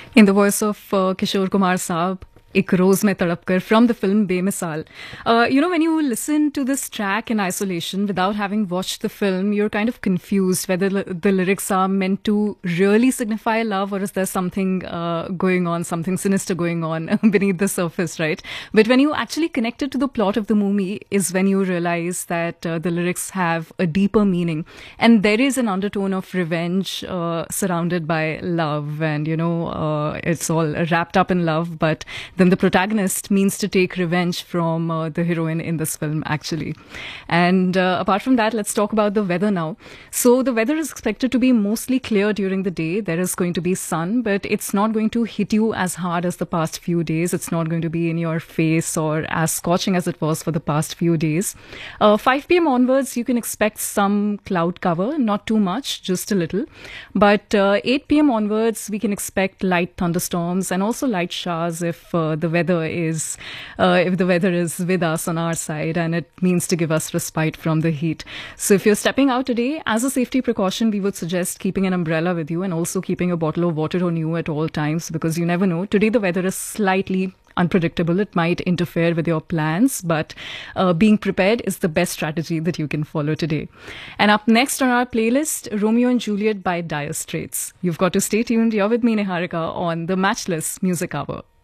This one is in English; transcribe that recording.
In the voice of Kishore Kumar Saab, एक रोज में तड़प कर from the film बेमिसाल. When you listen to this track in isolation without having watched the film, you're kind of confused whether the lyrics are meant to really signify love or is there something going on, something sinister going on beneath the surface, right? But when you actually connect it to the plot of the movie is when you realize that the lyrics have a deeper meaning. And there is an undertone of revenge surrounded by love and, it's all wrapped up in love, but then the protagonist means to take revenge from the heroine in this film, actually. And apart from that, let's talk about the weather now. So the weather is expected to be mostly clear during the day. There is going to be sun, but it's not going to hit you as hard as the past few days. It's not going to be in your face or as scorching as it was for the past few days. 5 p.m. onwards, you can expect some cloud cover, not too much, just a little. But 8 p.m. onwards, we can expect light thunderstorms and also light showers if the weather is with us on our side and it means to give us respite from the heat. So if you're stepping out today, as a safety precaution, we would suggest keeping an umbrella with you and also keeping a bottle of water on you at all times because you never know. Today the weather is slightly unpredictable. It might interfere with your plans, but being prepared is the best strategy that you can follow today. And up next on our playlist, Romeo and Juliet by Dire Straits. You've got to stay tuned. You're with me, Niharika, on the Matchless Music Hour.